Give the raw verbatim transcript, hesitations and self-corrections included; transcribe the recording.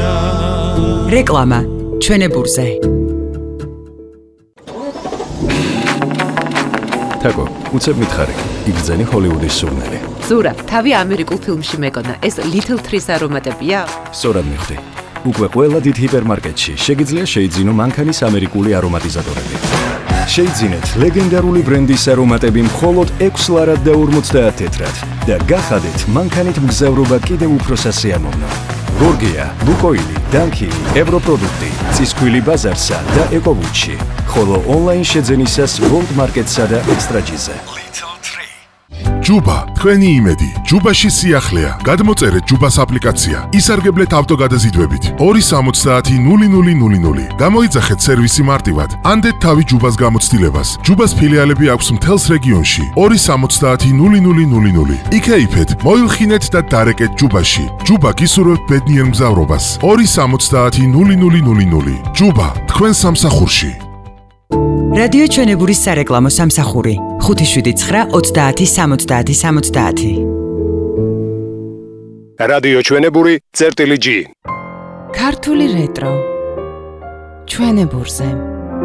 რეკლამა ჩვენებურზე. თაკო, უცებ მითხარი, იგრძენი ჰოლივუდის სურნელი. ზურა, თავი ამერიკულ ფილმში მეკონა, ეს Little Trees არომატებია? სწორად მიხვდი. უკვე ყველა დიდ ჰიპერმარკეტში შეგიძლია შეიძინო მანქანის ამერიკული არომატიზატორები. შეიძინეთ ლეგენდარული ბრენდის არომატები მხოლოდ ექვს ლარად და ორმოცდაათ თეთრად და გახადეთ მანქანით მგზავრობა კიდევ უფრო სასიამოვნო. გორგია, ლუკოილი, დანკილი, ევროპროდუქტი, ცისქვილი ბაზარსა და ეკოვუჩი, ხოლო ონლაინ შეძენისას World Market-სა და ექსტრაჯიზე. ჯუბა, თქვენი იმედი. ჯუბაში სიახლეა. გადმოწერეთ ჯუბას აპლიკაცია. ისარგებლეთ ავტოგადაზიდვებით. ორი სამოცდაათი ნული ნული ნული ნული. გამოიძახეთ სერვისი მარტივად. ანდეთ თავი ჯუბას გამოცდილებას. ჯუბას ფილიალები აქვს მთელს რეგიონში. ორი სამოცდაათი ნული ნული ნული ნული. იქეიფეთ, მოილხინეთ და დარეკეთ ჯუბაში. ჯუბა გისურვებთ ბედნიერ მგზავრობას. ორი სამოცდაათი ნული ნული ნული ნული. ჯუბა, თქვენ სამსახურში. რადიო ჩვენებურის სარეკლამო სამსახური ხუთი შვიდი ცხრა ოცდაათი სამოცდაათი სამოცდაათი. რადიო ჩვენებური წერტილი ჯი. ქართული რეტრო ჩვენებურზე.